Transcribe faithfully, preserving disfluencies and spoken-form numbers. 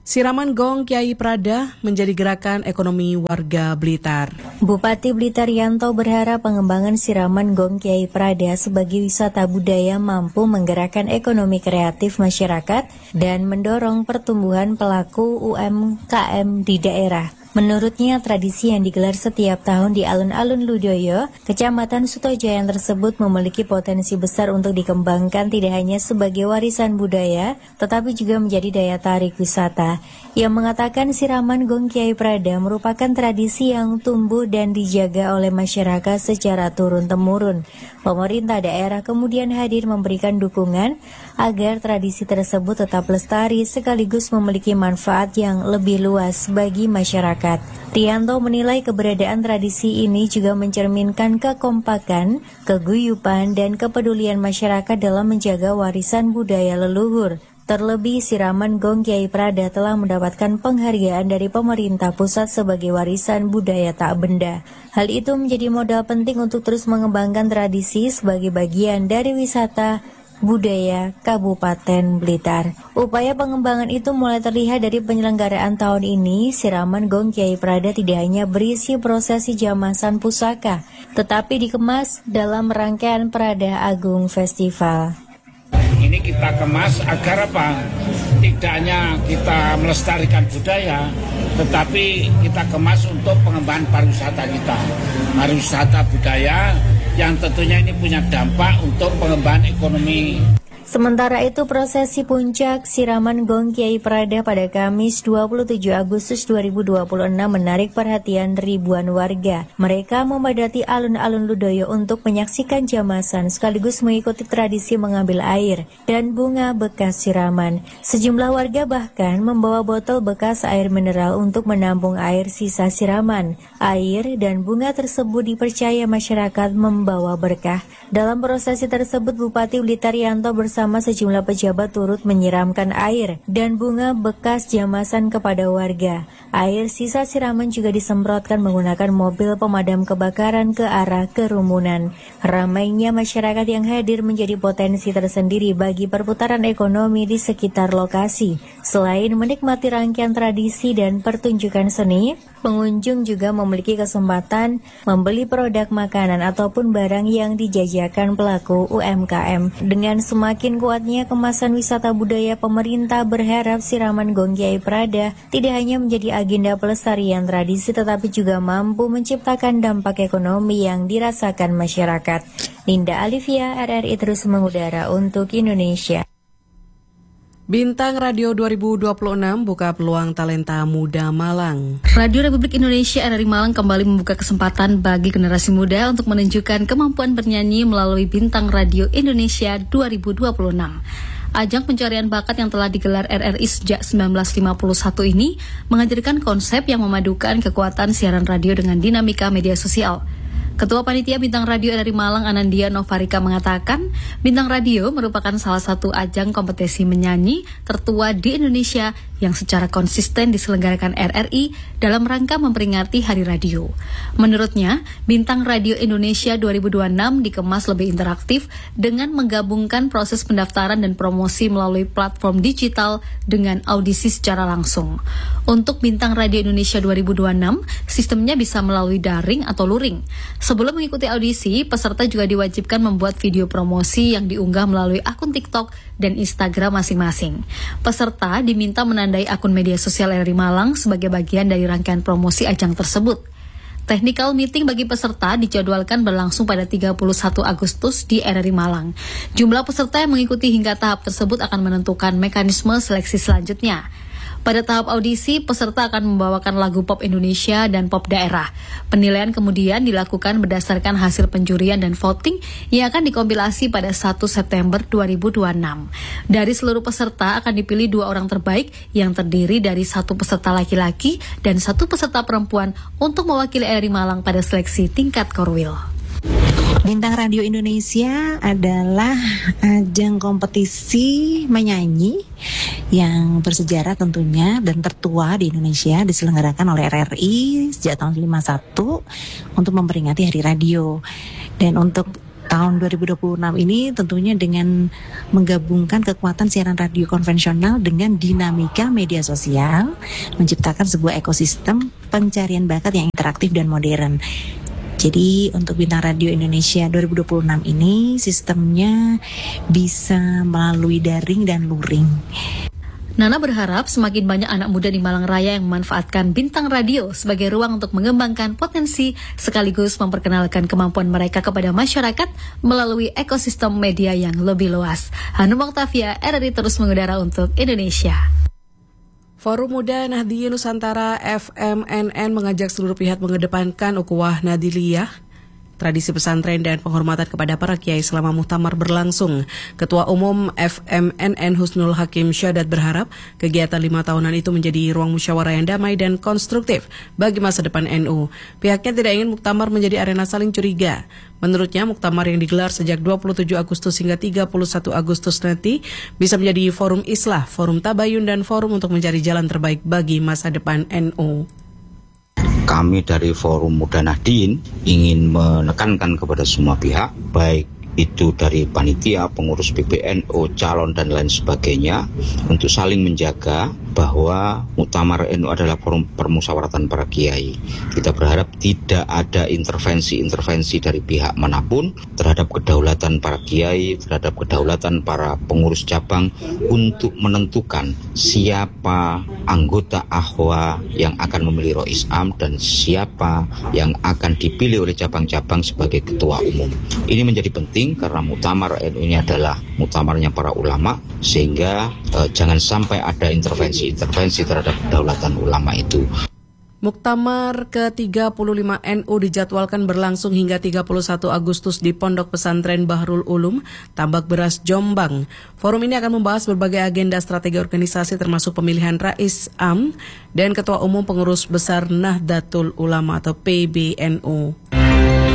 Siraman Gong Kyai Prada menjadi gerakan ekonomi warga Blitar. Bupati Blitar Yanto berharap pengembangan Siraman Gong Kyai Prada sebagai wisata budaya mampu menggerakkan ekonomi kreatif masyarakat dan mendorong pertumbuhan pelaku U M K M di daerah. Menurutnya, tradisi yang digelar setiap tahun di alun-alun Ludoyo, Kecamatan Sutojaya tersebut memiliki potensi besar untuk dikembangkan tidak hanya sebagai warisan budaya, tetapi juga menjadi daya tarik wisata. Ia mengatakan Siraman Gong Kyai Prada merupakan tradisi yang tumbuh dan dijaga oleh masyarakat secara turun-temurun. Pemerintah daerah kemudian hadir memberikan dukungan agar tradisi tersebut tetap lestari sekaligus memiliki manfaat yang lebih luas bagi masyarakat. Rianto menilai keberadaan tradisi ini juga mencerminkan kekompakan, keguyupan, dan kepedulian masyarakat dalam menjaga warisan budaya leluhur. Terlebih, Siraman Gong Kyai Prada telah mendapatkan penghargaan dari pemerintah pusat sebagai warisan budaya tak benda. Hal itu menjadi modal penting untuk terus mengembangkan tradisi sebagai bagian dari wisata budaya Kabupaten Blitar. Upaya pengembangan itu mulai terlihat dari penyelenggaraan tahun ini. Siraman Gong Kyai Prada tidak hanya berisi prosesi jamasan pusaka, tetapi dikemas dalam rangkaian Prada Agung Festival. Ini kita kemas agar apa? Tidak hanya kita melestarikan budaya, tetapi kita kemas untuk pengembangan pariwisata kita. Pariwisata budaya yang tentunya ini punya dampak untuk pengembangan ekonomi. Sementara itu, prosesi puncak Siraman Gong Kyai Prada pada Kamis dua puluh tujuh Agustus dua ribu dua puluh enam menarik perhatian ribuan warga. Mereka memadati alun-alun Ludoyo untuk menyaksikan jamasan sekaligus mengikuti tradisi mengambil air dan bunga bekas siraman. Sejumlah warga bahkan membawa botol bekas air mineral untuk menampung air sisa siraman. Air dan bunga tersebut dipercaya masyarakat membawa berkah. Dalam prosesi tersebut, Bupati Blitar Yanto bersama Bersama sejumlah pejabat turut menyiramkan air dan bunga bekas jamasan kepada warga. Air sisa siraman juga disemprotkan menggunakan mobil pemadam kebakaran ke arah kerumunan. Ramainya masyarakat yang hadir menjadi potensi tersendiri bagi perputaran ekonomi di sekitar lokasi. Selain menikmati rangkaian tradisi dan pertunjukan seni, pengunjung juga memiliki kesempatan membeli produk makanan ataupun barang yang dijajakan pelaku U M K M. Dengan semakin kuatnya kemasan wisata budaya, pemerintah berharap Siraman Gong Kyai Prada tidak hanya menjadi agenda pelestarian tradisi tetapi juga mampu menciptakan dampak ekonomi yang dirasakan masyarakat. Ninda Alivia, R R I terus mengudara untuk Indonesia. Bintang Radio dua ribu dua puluh enam buka peluang talenta muda Malang. Radio Republik Indonesia R R I Malang kembali membuka kesempatan bagi generasi muda untuk menunjukkan kemampuan bernyanyi melalui Bintang Radio Indonesia dua ribu dua puluh enam. Ajang pencarian bakat yang telah digelar R R I sejak seribu sembilan ratus lima puluh satu ini menghadirkan konsep yang memadukan kekuatan siaran radio dengan dinamika media sosial. Ketua Panitia Bintang Radio R R I Malang Anandia Novarika mengatakan, Bintang Radio merupakan salah satu ajang kompetisi menyanyi tertua di Indonesia yang secara konsisten diselenggarakan R R I dalam rangka memperingati Hari Radio. Menurutnya, Bintang Radio Indonesia dua ribu dua puluh enam dikemas lebih interaktif dengan menggabungkan proses pendaftaran dan promosi melalui platform digital dengan audisi secara langsung. Untuk Bintang Radio Indonesia dua ribu dua puluh enam, sistemnya bisa melalui daring atau luring. Sebelum mengikuti audisi, peserta juga diwajibkan membuat video promosi yang diunggah melalui akun TikTok dan Instagram masing-masing. Peserta diminta menandai akun media sosial R R I Malang sebagai bagian dari rangkaian promosi ajang tersebut. Technical meeting bagi peserta dijadwalkan berlangsung pada tiga puluh satu Agustus di R R I Malang. Jumlah peserta yang mengikuti hingga tahap tersebut akan menentukan mekanisme seleksi selanjutnya. Pada tahap audisi, peserta akan membawakan lagu pop Indonesia dan pop daerah. Penilaian kemudian dilakukan berdasarkan hasil penjurian dan voting yang akan dikompilasi pada satu September dua ribu dua puluh enam. Dari seluruh peserta akan dipilih dua orang terbaik yang terdiri dari satu peserta laki-laki dan satu peserta perempuan untuk mewakili R R I Malang pada seleksi tingkat Korwil. Bintang Radio Indonesia adalah ajang kompetisi menyanyi yang bersejarah tentunya dan tertua di Indonesia, diselenggarakan oleh R R I sejak tahun lima puluh satu untuk memperingati Hari Radio. Dan untuk tahun dua ribu dua puluh enam ini tentunya dengan menggabungkan kekuatan siaran radio konvensional dengan dinamika media sosial, menciptakan sebuah ekosistem pencarian bakat yang interaktif dan modern. Jadi untuk Bintang Radio Indonesia dua ribu dua puluh enam ini sistemnya bisa melalui daring dan luring. Nana berharap semakin banyak anak muda di Malang Raya yang memanfaatkan Bintang Radio sebagai ruang untuk mengembangkan potensi sekaligus memperkenalkan kemampuan mereka kepada masyarakat melalui ekosistem media yang lebih luas. Hanum Oktavia, R R I terus mengudara untuk Indonesia. Forum Muda Nahdliyin Nusantara F M N N mengajak seluruh pihak mengedepankan ukhuwah Nahdliyah, tradisi pesantren dan penghormatan kepada para kiai selama muktamar berlangsung. Ketua Umum F M N N Husnul Hakim Syadat berharap kegiatan lima tahunan itu menjadi ruang musyawarah yang damai dan konstruktif bagi masa depan N U. Pihaknya tidak ingin muktamar menjadi arena saling curiga. Menurutnya, muktamar yang digelar sejak dua puluh tujuh Agustus hingga tiga puluh satu Agustus nanti bisa menjadi forum islah, forum tabayun, dan forum untuk mencari jalan terbaik bagi masa depan N U. Kami dari Forum Muda Nahdliyin ingin menekankan kepada semua pihak, baik itu dari panitia, pengurus P B N U, calon dan lain sebagainya, untuk saling menjaga bahwa muktamar N U adalah forum permusyawaratan para kiai. Kita berharap tidak ada intervensi-intervensi dari pihak manapun terhadap kedaulatan para kiai, terhadap kedaulatan para pengurus cabang untuk menentukan siapa anggota Ahwa yang akan memilih Rois Am dan siapa yang akan dipilih oleh cabang-cabang sebagai ketua umum. Ini menjadi penting karena muktamar N U ini adalah muktamarnya para ulama, sehingga eh, jangan sampai ada intervensi-intervensi terhadap kedaulatan ulama itu. Muktamar ke tiga puluh lima N U dijadwalkan berlangsung hingga tiga puluh satu Agustus di Pondok Pesantren Bahrul Ulum, Tambak Beras, Jombang. Forum ini akan membahas berbagai agenda strategi organisasi termasuk pemilihan Rais Am dan Ketua Umum Pengurus Besar Nahdlatul Ulama atau P B N U.